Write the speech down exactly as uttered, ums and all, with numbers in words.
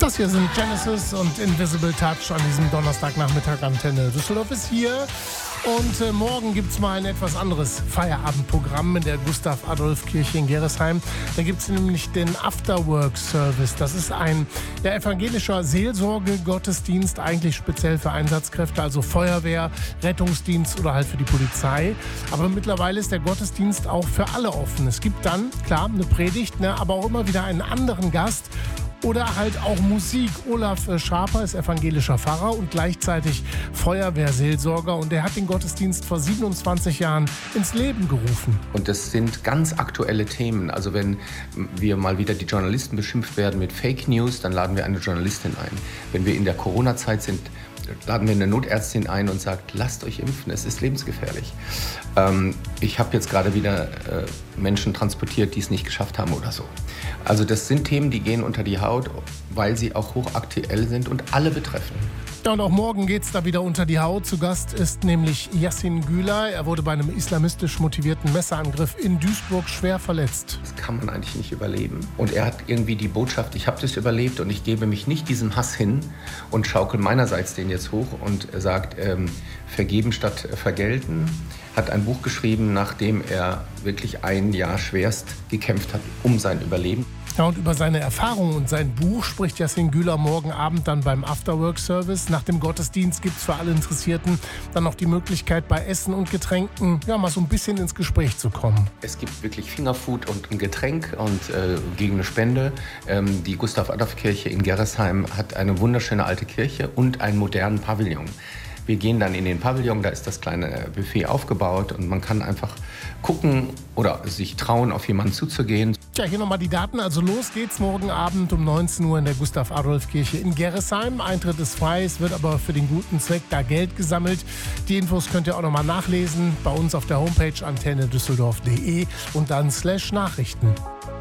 Das hier sind Genesis und Invisible Touch an diesem Donnerstagnachmittag. Antenne Düsseldorf ist hier. Und äh, morgen gibt es mal ein etwas anderes Feierabendprogramm in der Gustav-Adolf-Kirche in Gerresheim. Da gibt es nämlich den Afterwork-Service. Das ist ein ja, evangelischer Seelsorge-Gottesdienst, eigentlich speziell für Einsatzkräfte, also Feuerwehr, Rettungsdienst oder halt für die Polizei. Aber mittlerweile ist der Gottesdienst auch für alle offen. Es gibt dann, klar, eine Predigt, ne, aber auch immer wieder einen anderen Gast. Oder halt auch Musik. Olaf Schaper ist evangelischer Pfarrer und gleichzeitig Feuerwehrseelsorger. Und er hat den Gottesdienst vor siebenundzwanzig Jahren ins Leben gerufen. Und das sind ganz aktuelle Themen. Also wenn wir mal wieder die Journalisten beschimpft werden mit Fake News, dann laden wir eine Journalistin ein. Wenn wir in der Corona-Zeit sind, laden wir eine Notärztin ein und sagt, lasst euch impfen, es ist lebensgefährlich. Ähm, ich habe jetzt gerade wieder äh, Menschen transportiert, die es nicht geschafft haben oder so. Also das sind Themen, die gehen unter die Haut, weil sie auch hochaktuell sind und alle betreffen. Ja, und auch morgen geht's da wieder unter die Haut. Zu Gast ist nämlich Yassin Güler. Er wurde bei einem islamistisch motivierten Messerangriff in Duisburg schwer verletzt. Das kann man eigentlich nicht überleben. Und er hat irgendwie die Botschaft, ich habe das überlebt und ich gebe mich nicht diesem Hass hin und schaukel meinerseits den jetzt hoch und sagt, ähm, vergeben statt vergelten. Hat ein Buch geschrieben, nachdem er wirklich ein Jahr schwerst gekämpft hat um sein Überleben. Ja, und über seine Erfahrungen und sein Buch spricht Yassin Güler morgen Abend dann beim Afterwork-Service. Nach dem Gottesdienst gibt es für alle Interessierten dann noch die Möglichkeit, bei Essen und Getränken ja, mal so ein bisschen ins Gespräch zu kommen. Es gibt wirklich Fingerfood und ein Getränk und äh, gegen eine Spende. Ähm, die Gustav-Adolf-Kirche in Gerresheim hat eine wunderschöne alte Kirche und einen modernen Pavillon. Wir gehen dann in den Pavillon, da ist das kleine Buffet aufgebaut und man kann einfach gucken oder sich trauen, auf jemanden zuzugehen. Tja, hier nochmal die Daten. Also los geht's morgen Abend um neunzehn Uhr in der Gustav-Adolf-Kirche in Gerresheim. Eintritt ist frei, es wird aber für den guten Zweck da Geld gesammelt. Die Infos könnt ihr auch nochmal nachlesen bei uns auf der Homepage antenne düsseldorf punkt de und dann slash Nachrichten.